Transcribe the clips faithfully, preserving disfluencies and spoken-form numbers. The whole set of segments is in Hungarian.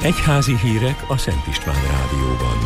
Egyházi hírek a Szent István Rádióban.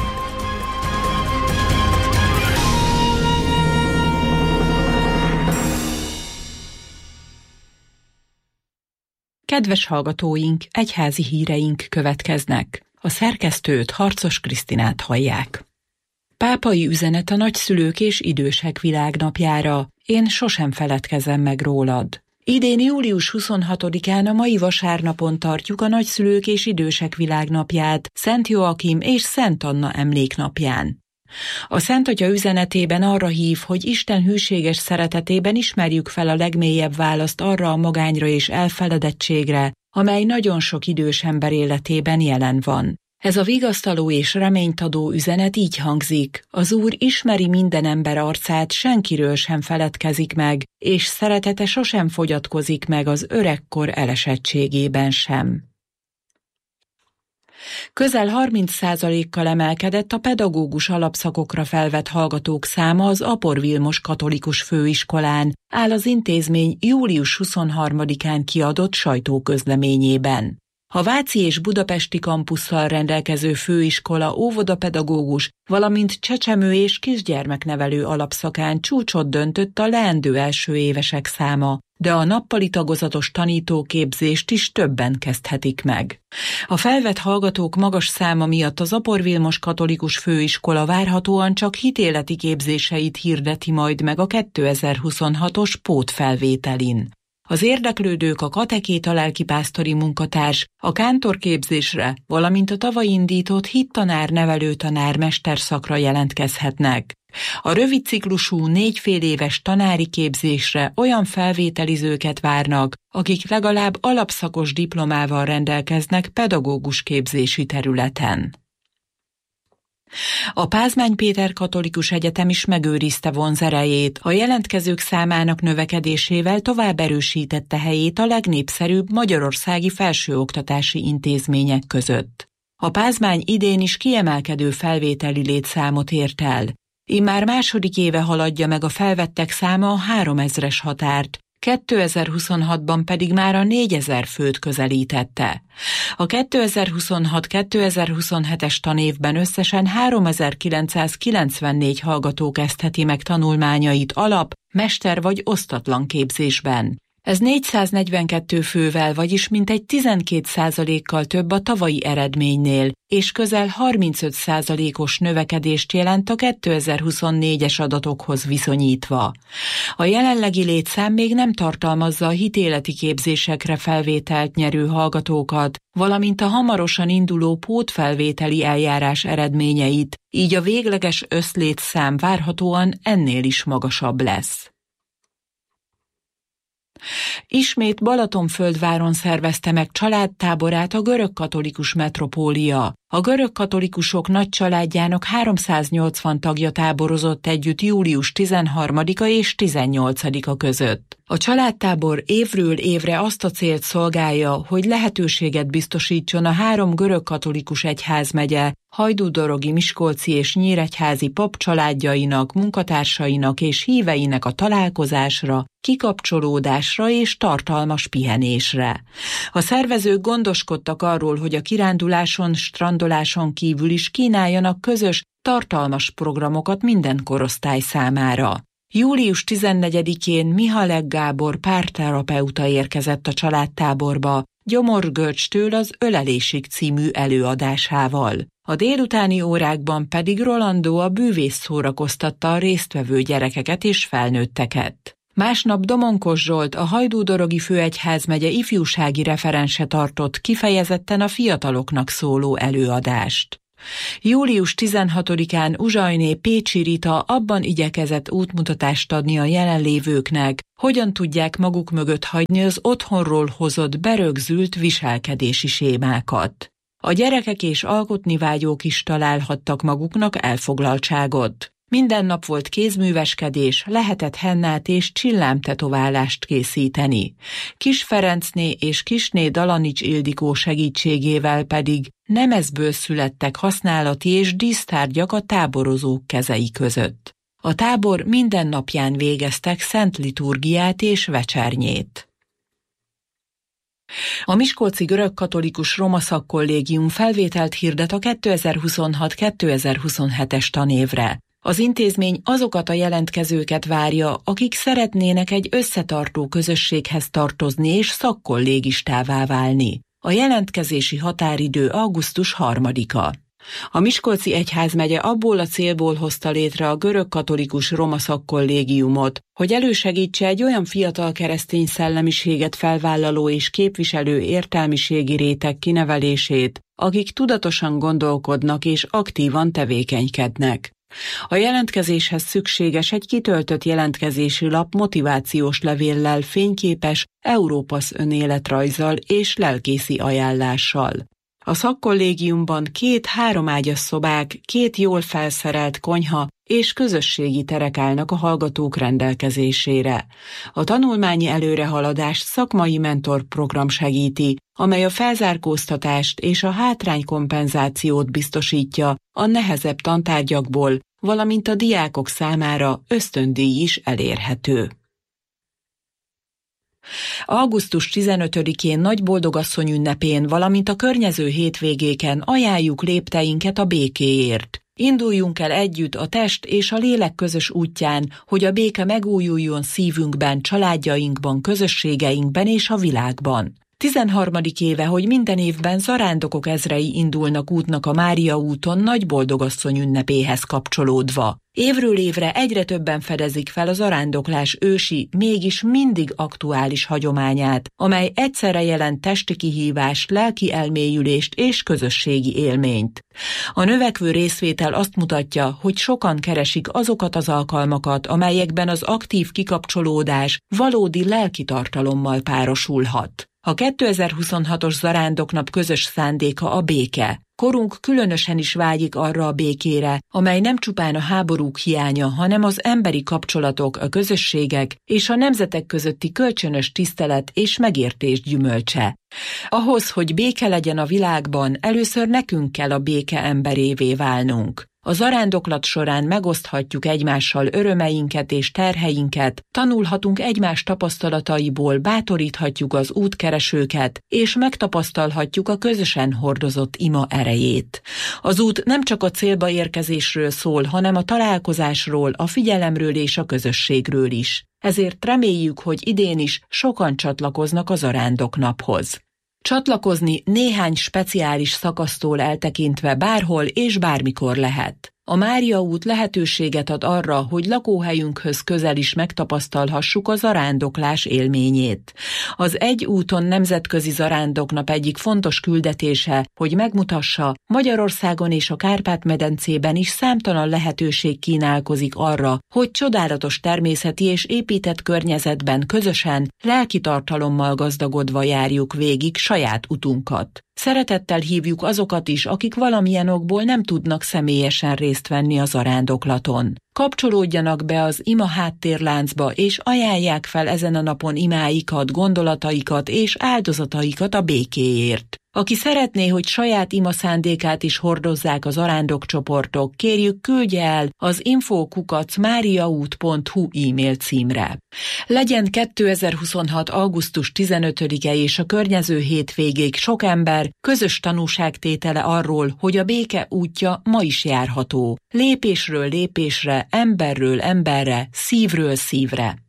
Kedves hallgatóink, egyházi híreink következnek. A szerkesztőt, Harcos Krisztinát hallják. Pápai üzenet a nagyszülők és idősek világnapjára. Én sosem feledkezem meg rólad. Idén július huszonhatodikán a mai vasárnapon tartjuk a nagyszülők és idősek világnapját, Szent Joakim és Szent Anna emléknapján. A Szent Atya üzenetében arra hív, hogy Isten hűséges szeretetében ismerjük fel a legmélyebb választ arra a magányra és elfeledettségre, amely nagyon sok idős ember életében jelen van. Ez a vigasztaló és reménytadó üzenet így hangzik: az Úr ismeri minden ember arcát, senkiről sem feledkezik meg, és szeretete sosem fogyatkozik meg az öregkor elesettségében sem. Közel harminc százalékkal emelkedett a pedagógus alapszakokra felvett hallgatók száma az Apor Vilmos Katolikus Főiskolán, áll az intézmény július huszonharmadikán kiadott sajtóközleményében. A váci és budapesti kampusszal rendelkező főiskola óvodapedagógus, valamint csecsemő és kisgyermeknevelő alapszakán csúcsot döntött a leendő első évesek száma, de a nappali tagozatos tanítóképzést is többen kezdhetik meg. A felvett hallgatók magas száma miatt az Apor Vilmos Katolikus Főiskola várhatóan csak hitéleti képzéseit hirdeti majd meg a kétezer-huszonhatos pótfelvételin. Az érdeklődők a katekéta lelkipásztori munkatárs, a kántorképzésre, valamint a tavaly indított hittanár nevelőtanár mesterszakra jelentkezhetnek. A rövid ciklusú négyféléves tanári képzésre olyan felvételizőket várnak, akik legalább alapszakos diplomával rendelkeznek pedagógus képzési területen. A Pázmány Péter Katolikus Egyetem is megőrizte vonzerejét, a jelentkezők számának növekedésével tovább erősítette helyét a legnépszerűbb magyarországi felsőoktatási intézmények között. A Pázmány idén is kiemelkedő felvételi létszámot ért el. Immár második éve haladja meg a felvettek száma a háromezres határt, kétezer-huszonhatban pedig már a négyezer főt közelítette. A kétezer-huszonhat kétezer-huszonhetes tanévben összesen háromezer-kilencszázkilencvennégy hallgató kezdheti meg tanulmányait alap, mester vagy osztatlan képzésben. Ez négyszáznegyvenkettő fővel, vagyis mintegy tizenkét százalékkal több a tavalyi eredménynél, és közel harmincöt százalékos növekedést jelent a kétezer-huszonnégyes adatokhoz viszonyítva. A jelenlegi létszám még nem tartalmazza a hitéleti képzésekre felvételt nyerő hallgatókat, valamint a hamarosan induló pótfelvételi eljárás eredményeit, így a végleges összlétszám várhatóan ennél is magasabb lesz. Ismét Balatonfürdváron szervezte meg családtáborát a görögkatolikus metropólia. A görögkatolikusok nagy családjának háromszáznyolcvan tagja táborozott együtt július tizenharmadika és tizennyolcadika között. A családtábor évről évre azt a célt szolgálja, hogy lehetőséget biztosítson a három görögkatolikus egyházmegye, hajdúdorogi, miskolci és nyíregyházi pap családjainak, munkatársainak és híveinek a találkozásra, kikapcsolódásra és tartalmas pihenésre. A szervezők gondoskodtak arról, hogy a kiránduláson, strandoláson kívül is kínáljanak közös, tartalmas programokat minden korosztály számára. július tizennegyedikén Mihalek Gábor párterapeuta érkezett a családtáborba, Gyomor-Görcstől az Ölelésig című előadásával. A délutáni órákban pedig Rolandó a bűvész szórakoztatta a résztvevő gyerekeket és felnőtteket. Másnap Domonkos Zsolt, a Hajdúdorogi Főegyházmegye ifjúsági referense tartott kifejezetten a fiataloknak szóló előadást. július tizenhatodikán Uzsajné Pécsi Rita abban igyekezett útmutatást adni a jelenlévőknek, hogyan tudják maguk mögött hagyni az otthonról hozott berögzült viselkedési sémákat. A gyerekek és alkotni vágyók is találhattak maguknak elfoglaltságot. Minden nap volt kézműveskedés, lehetett hennát és csillámtetoválást készíteni. Kis Ferencné és Kisné Dalanics Ildikó segítségével pedig nemezből születtek használati és dísztárgyak a táborozók kezei között. A tábor minden napján végeztek szent liturgiát és vecsernyét. A Miskolci Görögkatolikus Roma Szakkollégium felvételt hirdet a kétezer-huszonhat kétezer-huszonhetes tanévre. Az intézmény azokat a jelentkezőket várja, akik szeretnének egy összetartó közösséghez tartozni és szakkollégistává válni. A jelentkezési határidő augusztus harmadika. A Miskolci Egyházmegye abból a célból hozta létre a Görögkatolikus Roma Szakkollégiumot, hogy elősegítse egy olyan fiatal keresztény szellemiséget felvállaló és képviselő értelmiségi réteg kinevelését, akik tudatosan gondolkodnak és aktívan tevékenykednek. A jelentkezéshez szükséges egy kitöltött jelentkezési lap motivációs levéllel, fényképes, Európasz önéletrajzzal és lelkészi ajánlással. A szakkollégiumban két háromágyas szobák, két jól felszerelt konyha és közösségi terek állnak a hallgatók rendelkezésére. A tanulmányi előrehaladást szakmai mentorprogram segíti, amely a felzárkóztatást és a hátránykompenzációt biztosítja a nehezebb tantárgyakból, valamint a diákok számára ösztöndíj is elérhető. augusztus tizenötödikén Nagyboldogasszony ünnepén, valamint a környező hétvégéken ajánljuk lépteinket a békéért. Induljunk el együtt a test és a lélek közös útján, hogy a béke megújuljon szívünkben, családjainkban, közösségeinkben és a világban. tizenharmadik éve, hogy minden évben zarándokok ezrei indulnak útnak a Mária úton Nagyboldogasszony ünnepéhez kapcsolódva. Évről évre egyre többen fedezik fel a zarándoklás ősi, mégis mindig aktuális hagyományát, amely egyszerre jelent testi kihívást, lelki elmélyülést és közösségi élményt. A növekvő részvétel azt mutatja, hogy sokan keresik azokat az alkalmakat, amelyekben az aktív kikapcsolódás valódi lelki tartalommal párosulhat. A kétezer-huszonhatos Zarándoknap közös szándéka a béke. Korunk különösen is vágyik arra a békére, amely nem csupán a háborúk hiánya, hanem az emberi kapcsolatok, a közösségek és a nemzetek közötti kölcsönös tisztelet és megértés gyümölcse. Ahhoz, hogy béke legyen a világban, először nekünk kell a béke emberévé válnunk. A zarándoklat során megoszthatjuk egymással örömeinket és terheinket, tanulhatunk egymás tapasztalataiból, bátoríthatjuk az útkeresőket, és megtapasztalhatjuk a közösen hordozott ima erejét. Az út nem csak a célba érkezésről szól, hanem a találkozásról, a figyelemről és a közösségről is. Ezért reméljük, hogy idén is sokan csatlakoznak a Zarándoknaphoz. Csatlakozni néhány speciális szakasztól eltekintve bárhol és bármikor lehet. A Mária út lehetőséget ad arra, hogy lakóhelyünkhöz közel is megtapasztalhassuk a zarándoklás élményét. Az Egy úton nemzetközi zarándoknap egyik fontos küldetése, hogy megmutassa, Magyarországon és a Kárpát-medencében is számtalan lehetőség kínálkozik arra, hogy csodálatos természeti és épített környezetben közösen, lelki tartalommal gazdagodva járjuk végig saját utunkat. Szeretettel hívjuk azokat is, akik valamilyen okból nem tudnak személyesen részt venni a zarándoklaton. Kapcsolódjanak be az ima háttérláncba, és ajánlják fel ezen a napon imáikat, gondolataikat és áldozataikat a békéért. Aki szeretné, hogy saját ima szándékát is hordozzák az zarándokcsoportok, kérjük, küldje el az info kukac mariaút pont hu e-mail címre. Legyen kétezer-huszonhat. augusztus tizenötödike és a környező hétvégéig sok ember közös tanúságtétele arról, hogy a béke útja ma is járható. Lépésről lépésre, emberről emberre, szívről szívre.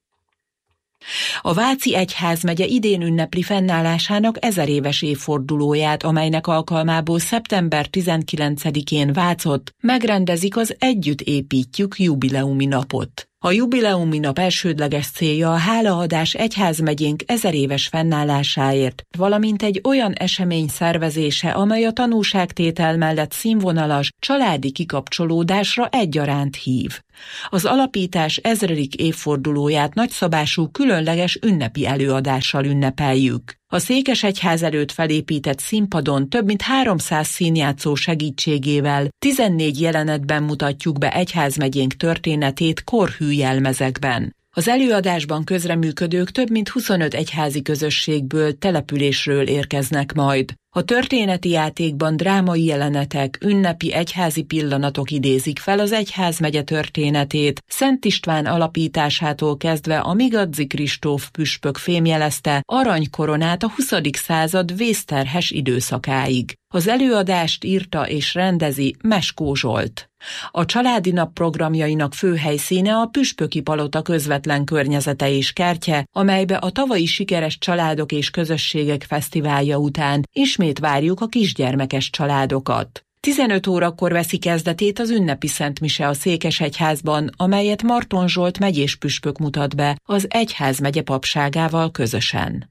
A Váci Egyházmegye idén ünnepli fennállásának ezeréves évfordulóját, amelynek alkalmából szeptember tizenkilencedikén Vácott megrendezik az Együtt építjük jubileumi napot. A jubileumi nap elsődleges célja a hálaadás egyházmegyénk ezeréves fennállásáért, valamint egy olyan esemény szervezése, amely a tanúságtétel mellett színvonalas, családi kikapcsolódásra egyaránt hív. Az alapítás ezredik évfordulóját nagyszabású különleges ünnepi előadással ünnepeljük. A Székesegyház előtt felépített színpadon több mint háromszáz színjátszó segítségével tizennégy jelenetben mutatjuk be egyházmegyénk történetét korhű jelmezekben. Az előadásban közreműködők több mint huszonöt egyházi közösségből, településről érkeznek majd. A történeti játékban drámai jelenetek, ünnepi egyházi pillanatok idézik fel az egyházmegye történetét, Szent István alapításától kezdve, amíg Adzi Kristóf püspök fémjelezte aranykoronát a huszadik század vészterhes időszakáig. Az előadást írta és rendezi Meskó Zsolt. A Családi Nap programjainak fő helyszíne a Püspöki Palota közvetlen környezete és kertje, amelybe a tavalyi sikeres Családok és Közösségek Fesztiválja után ismét várjuk a kisgyermekes családokat. tizenöt órakor veszi kezdetét az ünnepi szentmise a Székesegyházban, amelyet Marton Zsolt megyés püspök mutat be az egyházmegye papságával közösen.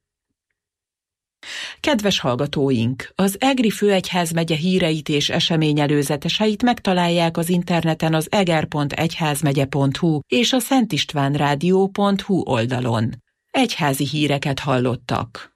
Kedves hallgatóink! Az Egri főegyházmegye híreit és eseményelőzeteseit megtalálják az interneten az eger pont egyházmegye pont hu és a szentistvánrádió pont hu oldalon. Egyházi híreket hallottak.